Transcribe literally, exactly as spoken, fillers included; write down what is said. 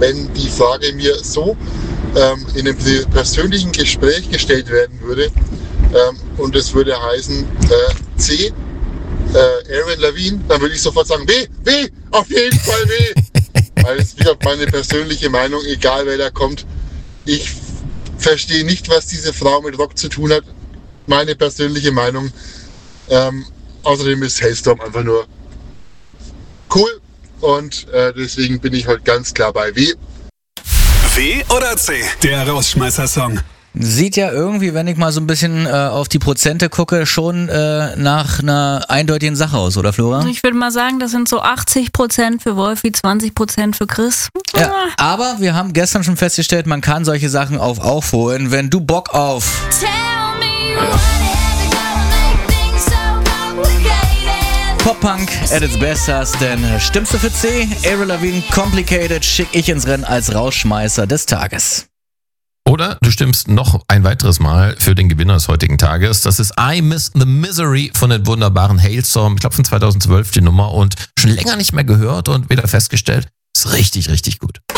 wenn die Frage mir so ähm, in einem persönlichen Gespräch gestellt werden würde ähm, und es würde heißen äh, C, äh, Avril Lavigne, dann würde ich sofort sagen, W, W, auf jeden Fall W. Weil es ist wieder meine persönliche Meinung, egal wer da kommt. Ich verstehe nicht, was diese Frau mit Rock zu tun hat. Meine persönliche Meinung. Ähm, außerdem ist Hailstorm einfach nur cool und äh, deswegen bin ich heute ganz klar bei W. W oder C? Der Rausschmeißer-Song. Sieht ja irgendwie, wenn ich mal so ein bisschen äh, auf die Prozente gucke, schon äh, nach einer eindeutigen Sache aus, oder Flora? Ich würde mal sagen, das sind so achtzig Prozent für Wolfi, zwanzig Prozent für Chris. Ja, aber wir haben gestern schon festgestellt, man kann solche Sachen auf aufholen, wenn du Bock auf Pop-Punk at its best hast, denn stimmst du für C? Avril Lavigne, Complicated, schick ich ins Rennen als Rausschmeißer des Tages. Oder du stimmst noch ein weiteres Mal für den Gewinner des heutigen Tages. Das ist I Miss the Misery von den wunderbaren Hailstorm. Ich glaube von zweitausendzwölf die Nummer und schon länger nicht mehr gehört und wieder festgestellt. Ist richtig, richtig gut.